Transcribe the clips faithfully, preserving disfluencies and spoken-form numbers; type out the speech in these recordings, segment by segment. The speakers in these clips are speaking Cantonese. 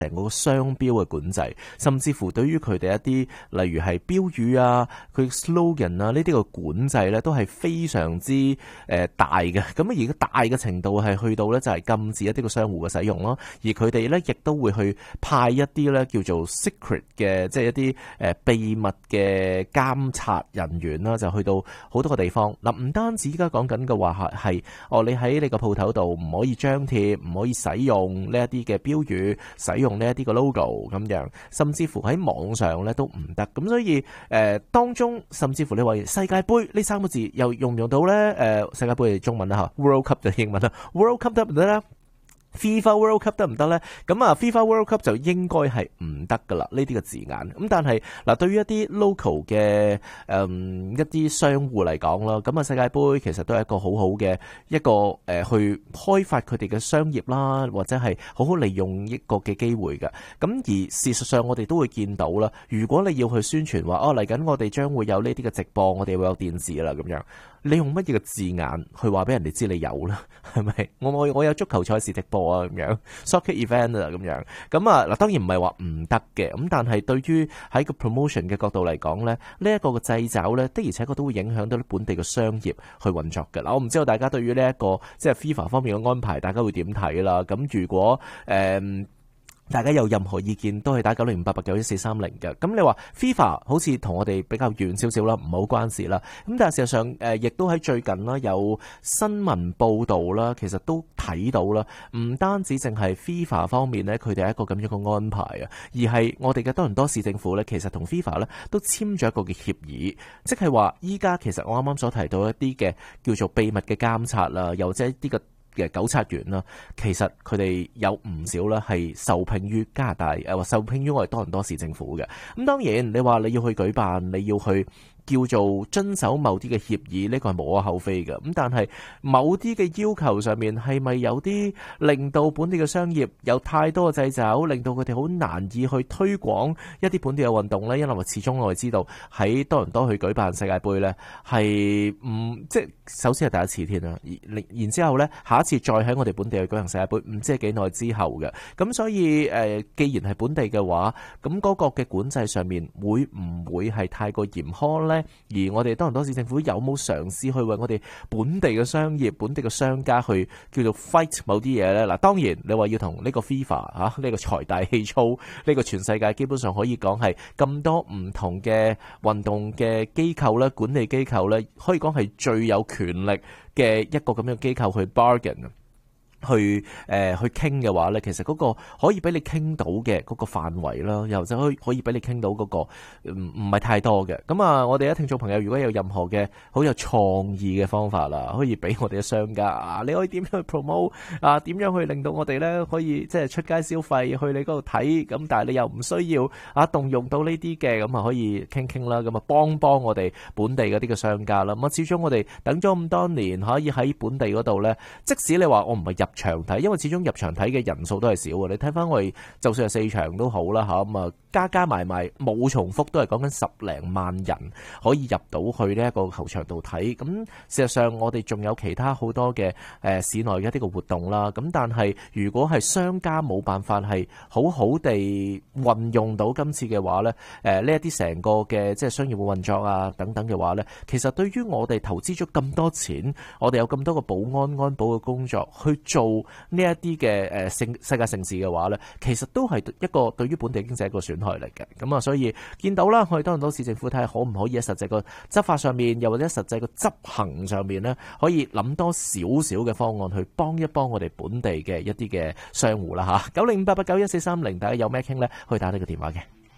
成個商標嘅管制，甚至乎對於佢哋一啲例如係標語啊、佢 slogan 啊呢啲嘅管制咧，都係非常之誒、呃、大嘅。咁而家大嘅程度係去到咧就係禁止一啲嘅商戶嘅使用咯，而佢哋咧亦都會去派一啲咧叫做 secret 嘅，即係一啲誒秘密嘅監察人員啦，就去到好多個地方。嗱，唔單止依家講緊嘅話係係哦，你喺你個鋪頭度唔可以張貼，唔可以使用呢一啲嘅標語，使用呢一啲嘅 logo 咁樣，甚至乎喺網上咧都唔得。咁所以誒、呃、當中甚至乎你話世界盃呢三個字又用唔用到咧？誒、呃、世界盃係中文啦嚇 ，World Cup 就英文啦 ，World Cup 得唔得咧？FIFA World Cup 得唔得呢？咁啊 FIFA World Cup 就應該係唔得噶啦，呢啲嘅字眼。咁但係嗱，對於一啲 local 嘅誒、嗯、一啲商戶嚟講啦，咁啊世界盃其實都係一個好好嘅一個誒、呃、去開發佢哋嘅商業啦，或者係好好利用一個嘅機會嘅。咁而事實上我哋都會見到啦，如果你要去宣傳話哦嚟緊我哋將會有呢啲嘅直播，我哋會有電視啦咁樣。你用乜嘢嘅字眼去話俾人哋知你有啦？係咪？我我我有足球賽事直播啊咁樣 ，soccer event 啊咁樣。咁啊嗱，當然唔係話唔得嘅。咁但係對於喺個 promotion 嘅角度嚟講咧，呢、這、一個嘅掣肘咧，的而且確都會影響到啲本地嘅商業去運作嘅。嗱，我唔知道大家對於呢一個即係 FIFA 方面嘅安排，大家會點睇啦？咁如果誒，呃大家有任何意見都係打九零五八八九一四三零嘅。咁你話 FIFA 好似同我哋比較遠少少啦，唔好關事啦。咁但係事實上誒，亦都喺最近啦有新聞報導啦，其實都睇到啦，唔單止淨係 FIFA 方面呢，佢哋係一個咁樣嘅安排啊，而係我哋嘅多倫多市政府呢，其實同 FIFA 呢都簽咗一個嘅協議，即係話依家其實我啱啱所提到一啲嘅叫做秘密嘅監察啦，又或者一啲嘅嘅糾察員啦，其實佢哋有唔少啦，係受聘於加拿大，誒或受聘於我哋多倫多市政府嘅。咁當然你話你要去舉辦，你要去叫做遵守某啲嘅協議，呢個係無可厚非嘅。咁但係某啲嘅要求上面係咪有啲令到本地嘅商業有太多嘅掣肘，令到佢哋好難以去推廣一啲本地嘅運動呢？因為始終我哋知道喺多倫多去舉辦世界盃呢，係唔即係首先係第一次添啦，然之後呢，下一次再喺我哋本地去舉行世界盃，唔知係幾耐之後嘅。咁所以誒、呃，既然係本地嘅話，咁嗰個嘅管制上面會唔會係太過嚴苛呢？而我哋多倫多市政府有冇嘗試去為我哋本地嘅商業、本地嘅商家去叫做 fight 某啲嘢呢？嗱，當然你話要同呢個 FIFA 嚇、啊、呢、呢個財大氣粗，呢、呢個全世界基本上可以講係咁多唔同嘅運動嘅機構咧、管理機構咧，可以講係最有權力嘅一個咁樣機構去 bargain。去誒、呃、去傾嘅話咧，其實嗰個可以俾你傾到嘅嗰個範圍啦，又或者可以可以俾你傾到嗰個唔唔係太多嘅。咁啊，我哋嘅聽眾朋友如果有任何嘅好有創意嘅方法啦，可以俾我哋嘅商家啊，你可以點樣去 promote 啊？點樣去令到我哋咧可以即係出街消費去你嗰度睇？咁但係你又唔需要啊動用到呢啲嘅，咁啊可以傾傾啦，咁啊幫幫我哋本地嗰啲嘅商家啦。咁啊，始終我哋等咗咁多年，可以喺本地嗰度咧，即使你話我唔係入場睇，因為始終入場睇嘅人數都係少啊。你睇翻我哋，就算係四場都好啦嚇，咁啊加加埋埋冇重複，都係講緊十零萬人可以入到去呢一個球場度睇。咁事實上我哋仲有其他好多嘅誒市內嘅一啲嘅活動啦。咁但係如果係商家冇辦法係好好地運用到今次嘅話呢，誒呢一啲成個嘅即係商業嘅運作啊等等嘅話呢，其實對於我哋投資咗咁多錢，我哋有咁多個保安安保嘅工作去做呢一啲嘅誒盛世界盛事嘅話呢，其實都係一個對於本地經濟一個損害嚟嘅。咁啊，所以見到啦，我哋多倫多市政府睇下可唔可以喺實際個執法上面，又或者實際個執行上面呢，可以諗多少少嘅方案去幫一幫我哋本地嘅一啲嘅商戶啦嚇。九零五八八九一四三零，大家有咩傾呢？可以打呢個電話嘅。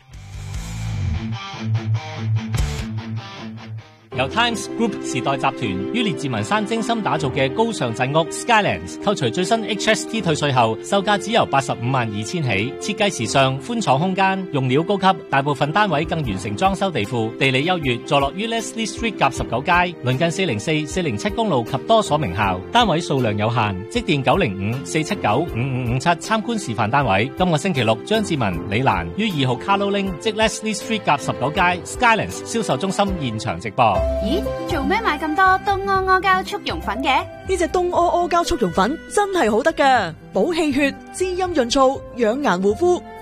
由 Times Group 時代集團於列治文山精心打造嘅高尚鎮屋 Skylands， 扣除最新 H S T 退稅後，售價只由八十五萬二千起。設計時尚，寬敞空間，用料高級，大部分單位更完成裝修地庫，地理優越，坐落於 Leslie Street 甲十九街，鄰近四零四、四零七公路及多所名校。單位數量有限，即電九零五四七九五五五七參觀示範單位。今個星期六，張志文、李蘭於二號 Carlo Ling 即 Leslie Street 甲十九街 Skylands 銷售中心現場直播。 咦，做咩買咁多東阿阿膠速溶粉嘅？ 呢隻東阿阿膠速溶粉真係好得㗎，補氣血、滋陰潤燥、養顏護膚。